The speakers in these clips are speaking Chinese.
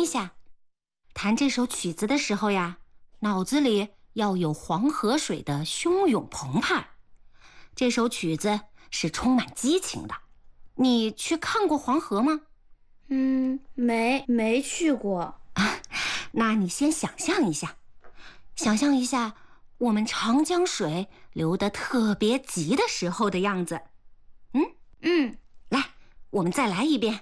一下，弹这首曲子的时候呀，脑子里要有黄河水的汹涌澎湃。这首曲子是充满激情的。你去看过黄河吗？ 没去过。 那你先想象一下我们长江水流得特别急的时候的样子。来，我们再来一遍。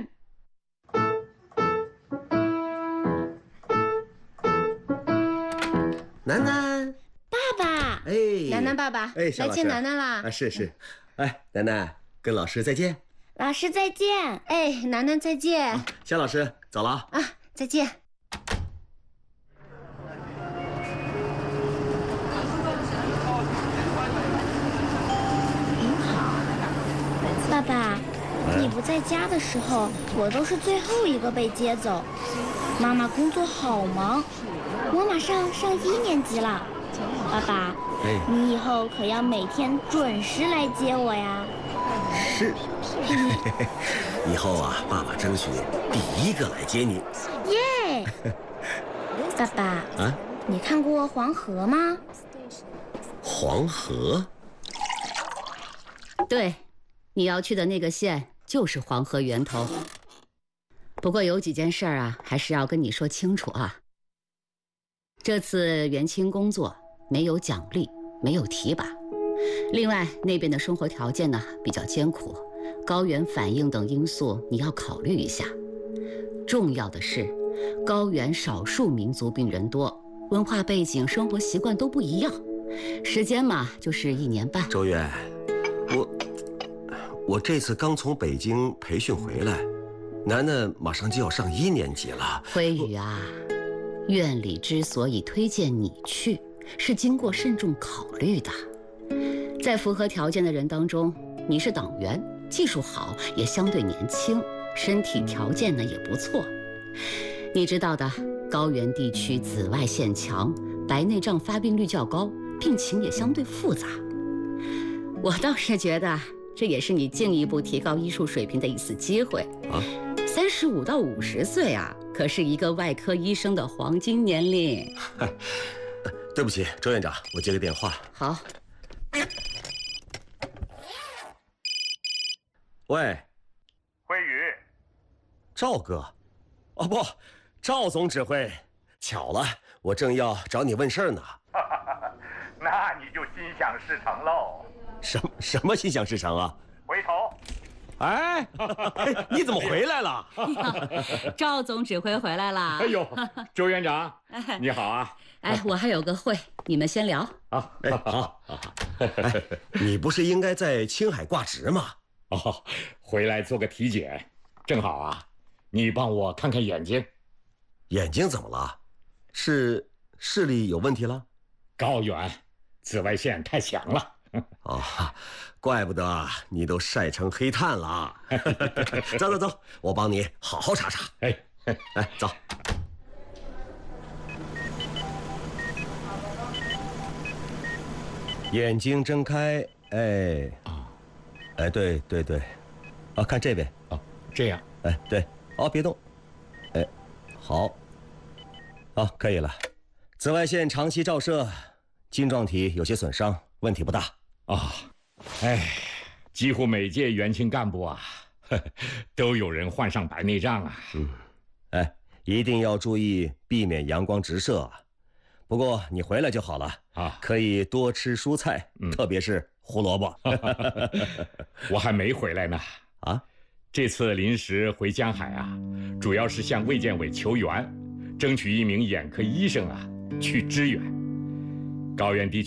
楠楠， 爸爸， 楠楠爸爸，来见楠楠啦。 是，楠楠，跟老师再见。 老师再见。 楠楠再见。 夏老师走了啊。 再见。 您好，爸爸，你不在家的时候，我都是最后一个被接走。妈妈工作好忙，我马上上1年级了。爸爸，你以后可要每天准时来接我呀。 是。以后啊，爸爸争取第1个来接你。 耶！爸爸，你看过黄河吗？ 黄河？ 对，你要去的那个县就是黄河源头。不过有几件事啊，还是要跟你说清楚啊。这次元清工作没有奖励，没有提拔。另外，那边的生活条件呢比较艰苦，高原反应等因素你要考虑一下。重要的是，高原少数民族病人多，文化背景、生活习惯都不一样。时间嘛，就是1年半。 周远，我这次刚从北京培训回来，楠楠马上就要上1年级了。 辉宇啊，院里之所以推荐你去，是经过慎重考虑的。在符合条件的人当中，你是党员，技术好，也相对年轻，身体条件呢也不错。你知道的，高原地区紫外线强，白内障发病率较高，病情也相对复杂。我倒是觉得这也是你进一步提高医术水平的一次机会啊。35到50岁啊，可是一个外科医生的黄金年龄。 对不起，周院长，我接个电话。 好。 喂， 辉宇， 赵哥，不，赵总指挥，巧了，我正要找你问事儿呢。 那你就心想事成喽。 什么心想事成啊？ 回头。 你怎么回来了？ 赵总指挥回来了。 哎呦，周院长，你好啊。 我还有个会，你们先聊。 好。你不是应该在青海挂职吗？ 回来做个体检，正好啊，你帮我看看眼睛。 眼睛怎么了？是视力有问题了？ 高原，紫外线太强了。 怪不得你都晒成黑炭了。走，我帮你好好查查。走。眼睛睁开，对，看这边。 这样。 对，别动。好，可以了。紫外线长期照射，晶状体有些损伤，问题不大。 几乎每届元清干部啊，都有人患上白内障啊。 一定要注意避免阳光直射。不过你回来就好了可以多吃蔬菜，特别是胡萝卜。 我还没回来呢。这次临时回江海啊，主要是向卫健委求援，争取一名眼科医生去支援。高原地区